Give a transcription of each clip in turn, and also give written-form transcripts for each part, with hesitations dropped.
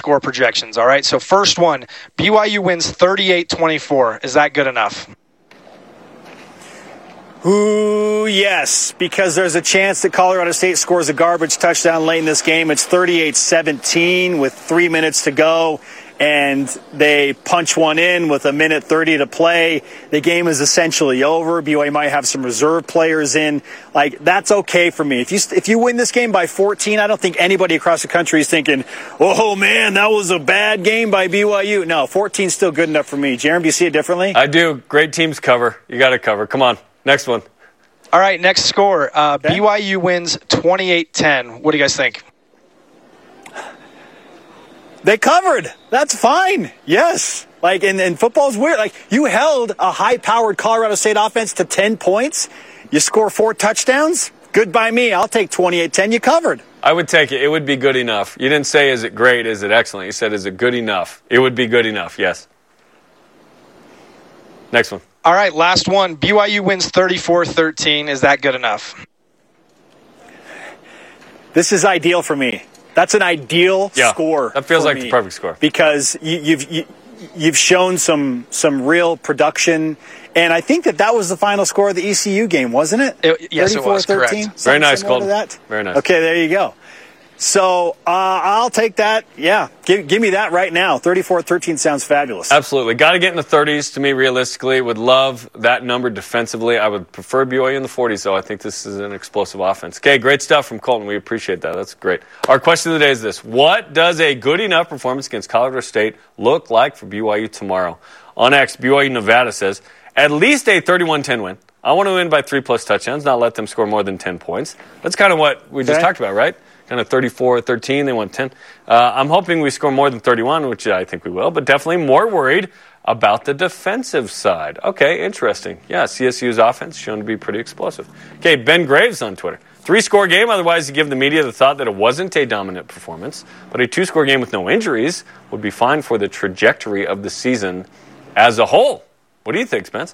score projections, all right? So first one, BYU wins 38-24. Is that good enough? Ooh, yes, because there's a chance that Colorado State scores a garbage touchdown late in this game. It's 38-17 with 3 minutes to go, and they punch one in with 1:30 to play. The game is essentially over. BYU might have some reserve players in. Like, that's okay for me. If you win this game by 14, I don't think anybody across the country is thinking, oh, man, that was a bad game by BYU. No, 14 is still good enough for me. Jeremy, do you see it differently? I do. Great teams cover. You got to cover. Come on. Next one. All right, next score. BYU wins 28-10. What do you guys think? They covered. That's fine. Yes. Like, and football's weird. Like, you held a high-powered Colorado State offense to 10 points. You score 4 touchdowns. Good by me. I'll take 28-10. You covered. I would take it. It would be good enough. You didn't say, is it great? Is it excellent? You said, is it good enough? It would be good enough, yes. Next one. All right, last one. BYU wins 34-13. Is that good enough? This is ideal for me. That's an ideal score. That feels like the perfect score. Because you've shown some real production, and I think that was the final score of the ECU game, wasn't it? Yes, it was. Correct. Very nice, Colton. Very nice. Okay, there you go. So I'll take that. Yeah, give me that right now. 34-13 sounds fabulous. Absolutely. Got to get in the 30s to me, realistically. Would love that number defensively. I would prefer BYU in the 40s, though. I think this is an explosive offense. Okay, great stuff from Colton. We appreciate that. That's great. Our question of the day is this. What does a good enough performance against Colorado State look like for BYU tomorrow? On X, BYU Nevada says, at least a 31-10 win. I want to win by 3+ touchdowns, not let them score more than 10 points. That's kind of what we just talked about, right? Kind of 34-13, they won 10. I'm hoping we score more than 31, which I think we will, but definitely more worried about the defensive side. Okay, interesting. Yeah, CSU's offense shown to be pretty explosive. Okay, Ben Graves on Twitter. 3-score game, otherwise you give the media the thought that it wasn't a dominant performance, but a 2-score game with no injuries would be fine for the trajectory of the season as a whole. What do you think, Spence?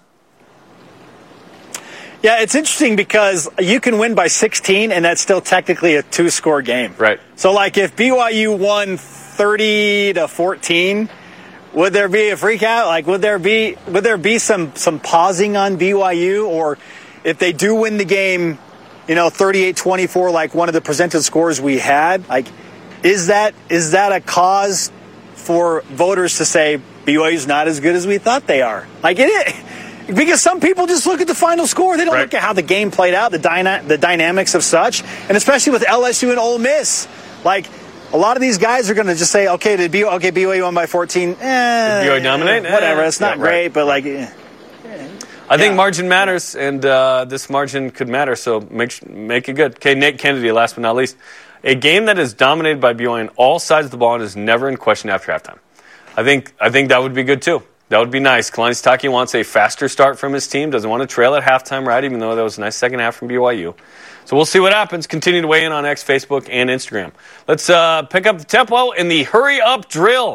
Yeah, it's interesting because you can win by 16, and that's still technically a 2-score game. Right. So, like, if BYU won 30-14, would there be a freak out? Like, would there be some pausing on BYU? Or if they do win the game, 38-24, like one of the presented scores we had, like, is that a cause for voters to say BYU's not as good as we thought they are? Like, it is. Because some people just look at the final score. They don't look at how the game played out, the dynamics of such, and especially with LSU and Ole Miss. Like, a lot of these guys are going to just say, BYU won by 14. Did BYU dominate? Whatever. It's not great, but like... I think margin matters, and this margin could matter, so make it good. Okay, Nate Kennedy, last but not least. A game that is dominated by BYU on all sides of the ball and is never in question after halftime. I think that would be good, too. That would be nice. Kalani Sitake wants a faster start from his team. Doesn't want to trail at halftime, right, even though that was a nice second half from BYU. So we'll see what happens. Continue to weigh in on X, Facebook, and Instagram. Let's pick up the tempo in the hurry-up drill.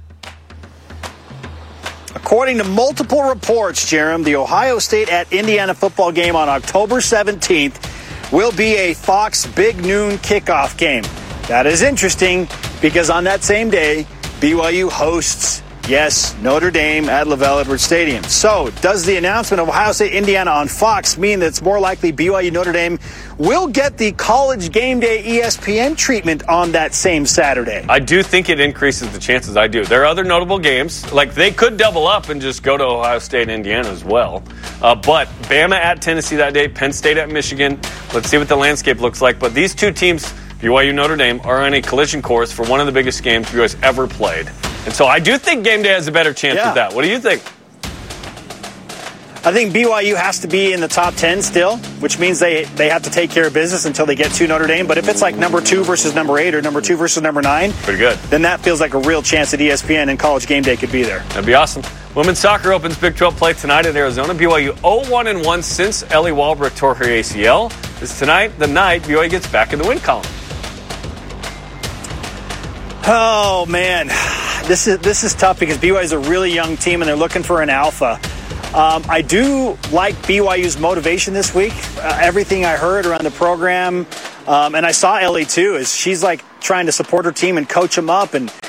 According to multiple reports, Jerem, the Ohio State at Indiana football game on October 17th will be a Fox Big Noon kickoff game. That is interesting because on that same day, BYU hosts Notre Dame at LaVell Edwards Stadium. So, does the announcement of Ohio State, Indiana on Fox mean that it's more likely BYU Notre Dame will get the College Game Day ESPN treatment on that same Saturday? I do think it increases the chances. I do. There are other notable games. Like, they could double up and just go to Ohio State and Indiana as well. But Bama at Tennessee that day, Penn State at Michigan. Let's see what the landscape looks like. But these two teams, BYU Notre Dame, are on a collision course for one of the biggest games BYU's ever played. And so I do think Game Day has a better chance at that. What do you think? I think BYU has to be in the top 10 still, which means they have to take care of business until they get to Notre Dame. But if it's like number 2 versus number 8 or number 2 versus number 9, pretty good. Then that feels like a real chance that ESPN and College Game Day could be there. That'd be awesome. Women's soccer opens Big 12 play tonight at Arizona. BYU 0-1-1 since Ellie Walbrook tore her ACL. This tonight, the night BYU gets back in the win column. Oh, man. This is tough because BYU is a really young team and they're looking for an alpha. I do like BYU's motivation this week. Everything I heard around the program, and I saw Ellie too, is she's like trying to support her team and coach them up. And